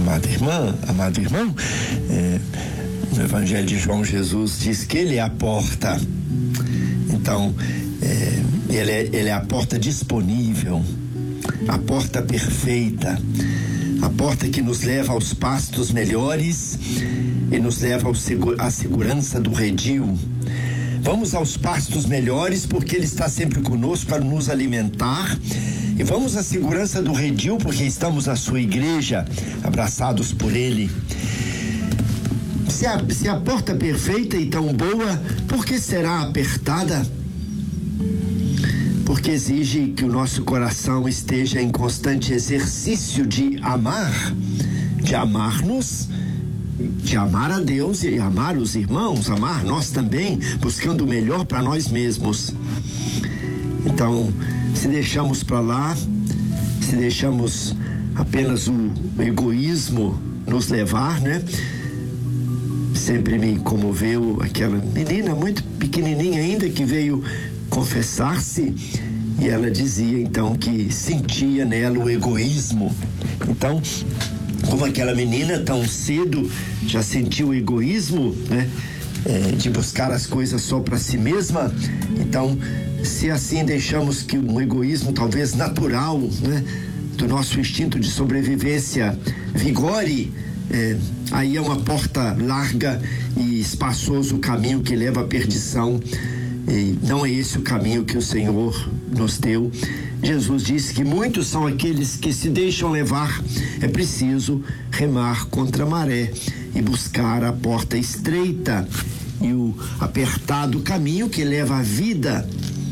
Amada irmã, amado irmão, no Evangelho de João, Jesus diz que Ele é a porta. Então, ele é a porta disponível, a porta perfeita, a porta que nos leva aos pastos melhores e nos leva à segurança do redil. Vamos aos pastos melhores porque Ele está sempre conosco para nos alimentar, e vamos à segurança do redil porque estamos na sua igreja, abraçados por Ele. Se a porta perfeita e tão boa, por que será apertada? Porque exige que o nosso coração esteja em constante exercício de amar, de amar-nos, de amar a Deus e amar os irmãos, amar nós também, buscando o melhor para nós mesmos. Então, se deixamos para lá, se deixamos apenas o egoísmo nos levar, né? Sempre me comoveu aquela menina muito pequenininha ainda que veio confessar-se, e ela dizia então que sentia nela o egoísmo. Então, como aquela menina tão cedo já sentiu o egoísmo, né? De buscar as coisas só para si mesma, então, se assim deixamos que um egoísmo talvez natural, né, do nosso instinto de sobrevivência vigore, aí é uma porta larga e espaçoso o caminho que leva à perdição, e não é esse o caminho que o Senhor nos deu. Jesus disse que muitos são aqueles que se deixam levar. É preciso remar contra a maré e buscar a porta estreita e o apertado caminho que leva à vida.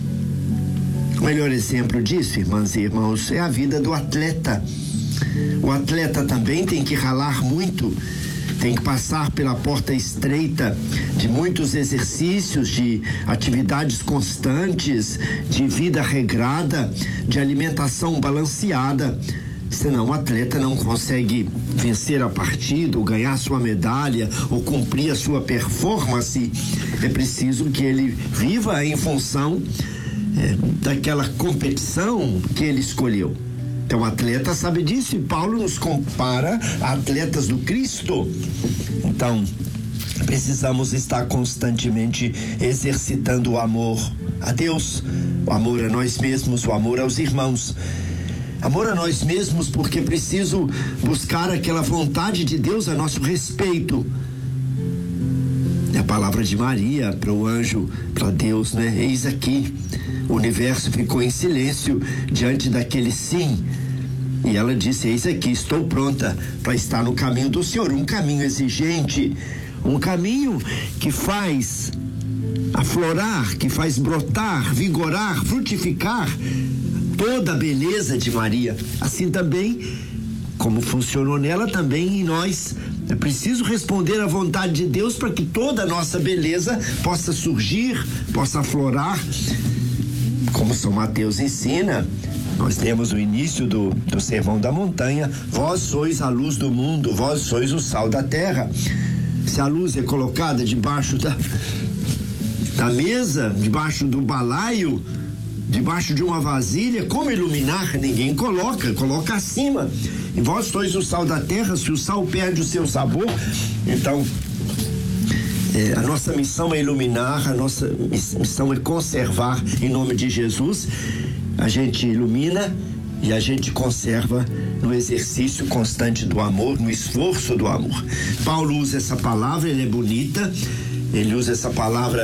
O melhor exemplo disso, irmãs e irmãos, é a vida do atleta. O atleta também tem que ralar muito, tem que passar pela porta estreita de muitos exercícios, de atividades constantes, de vida regrada, de alimentação balanceada. Senão o atleta não consegue vencer a partida, ou ganhar sua medalha, ou cumprir a sua performance. É preciso que ele viva em função daquela competição que ele escolheu. Então o atleta sabe disso, e Paulo nos compara a atletas do Cristo. Então, precisamos estar constantemente exercitando o amor a Deus, o amor a nós mesmos, o amor aos irmãos. Amor a nós mesmos porque preciso buscar aquela vontade de Deus a nosso respeito. É a palavra de Maria para o anjo, para Deus, né? Eis aqui, o universo ficou em silêncio diante daquele sim. E ela disse: eis aqui, estou pronta para estar no caminho do Senhor, um caminho exigente, um caminho que faz aflorar, que faz brotar, vigorar, frutificar toda a beleza de Maria. Assim também, como funcionou nela, também em nós. É preciso responder à vontade de Deus para que toda a nossa beleza possa surgir, possa aflorar. Como São Mateus ensina, nós temos o início do Sermão da Montanha: vós sois a luz do mundo, vós sois o sal da terra. Se a luz é colocada debaixo da mesa, debaixo do balaio, debaixo de uma vasilha, como iluminar? Ninguém coloca acima. E vós sois o sal da terra. Se o sal perde o seu sabor, então a nossa missão é iluminar, a nossa missão é conservar. Em nome de Jesus, a gente ilumina e a gente conserva no exercício constante do amor, no esforço do amor. Paulo usa essa palavra, ele é bonita, ele usa essa palavra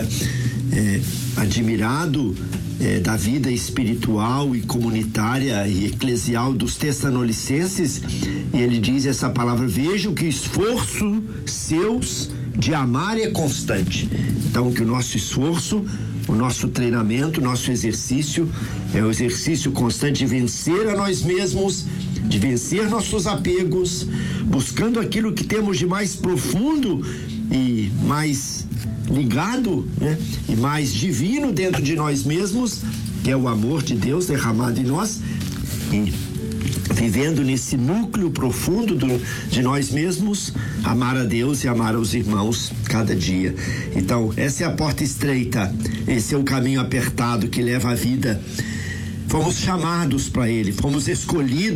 admirado da vida espiritual e comunitária e eclesial dos Tessalonicenses, e ele diz essa palavra: vejam que esforço seus de amar é constante. Então, que o nosso esforço, o nosso treinamento, o nosso exercício é o exercício constante de vencer a nós mesmos, de vencer nossos apegos, buscando aquilo que temos de mais profundo e mais ligado, né? E mais divino dentro de nós mesmos, que é o amor de Deus derramado em nós, e vivendo nesse núcleo profundo de nós mesmos, amar a Deus e amar aos irmãos cada dia. Então, essa é a porta estreita, esse é o caminho apertado que leva à vida. Fomos chamados para ele, fomos escolhidos